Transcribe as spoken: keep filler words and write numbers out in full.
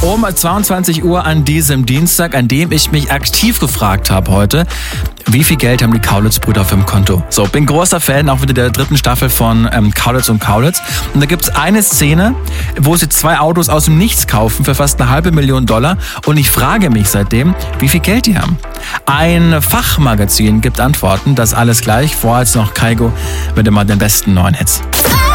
Um zweiundzwanzig Uhr an diesem Dienstag, an dem ich mich aktiv gefragt habe heute, wie viel Geld haben die Kaulitz-Brüder auf dem Konto? So, bin großer Fan auch wieder der dritten Staffel von ähm, Kaulitz und Kaulitz. Und da gibt's eine Szene, wo sie zwei Autos aus dem Nichts kaufen für fast eine halbe Million Dollar. Und ich frage mich seitdem, wie viel Geld die haben. Ein Fachmagazin gibt Antworten, das alles gleich. Vorher jetzt noch Kaigo mit immer den besten neuen Hits.